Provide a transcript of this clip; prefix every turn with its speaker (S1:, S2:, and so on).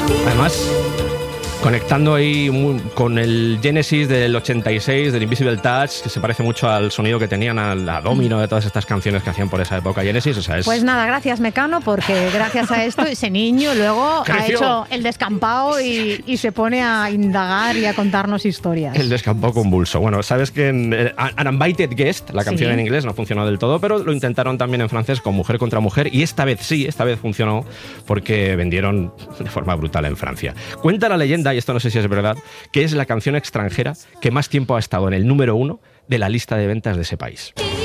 S1: Además, conectando ahí con el Genesis del 86, del Invisible Touch, que se parece mucho al sonido que tenían a Domino, de todas estas canciones que hacían por esa época Genesis. O sea,
S2: Pues nada, gracias Mecano, porque gracias a esto ese niño luego
S1: ¡creció!
S2: Ha hecho el descampado y se pone a indagar y a contarnos historias.
S1: El descampado convulso. Bueno, sabes que en An Invited Guest, la canción en inglés, no funcionó del todo, pero lo intentaron también en francés con Mujer contra Mujer, y esta vez funcionó porque vendieron de forma brutal en Francia. Cuenta la leyenda, y esto no sé si es verdad, que es la canción extranjera que más tiempo ha estado en el número 1 de la lista de ventas de ese país.